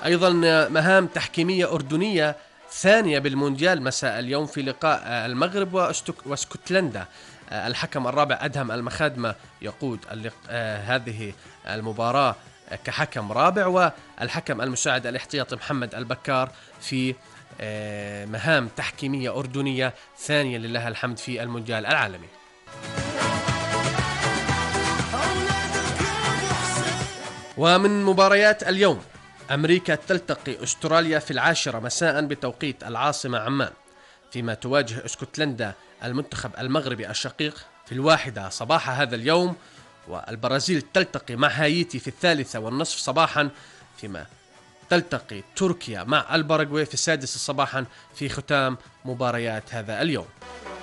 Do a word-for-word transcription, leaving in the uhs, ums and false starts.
أيضا مهام تحكيمية أردنية ثانية بالمونديال مساء اليوم في لقاء المغرب واسكتلندا. الحكم الرابع أدهم المخادمة يقود هذه المباراة كحكم رابع، والحكم المساعد الاحتياطي محمد البكار في مهام تحكيمية أردنية ثانية لله الحمد في المونديال العالمي. ومن مباريات اليوم، أمريكا تلتقي أستراليا في العاشرة مساء بتوقيت العاصمة عمان، فيما تواجه اسكتلندا المنتخب المغربي الشقيق في الواحدة صباح هذا اليوم، والبرازيل تلتقي مع هايتي في الثالثة والنصف صباحا، فيما تلتقي تركيا مع الباراغواي في السادسة صباحا في ختام مباريات هذا اليوم.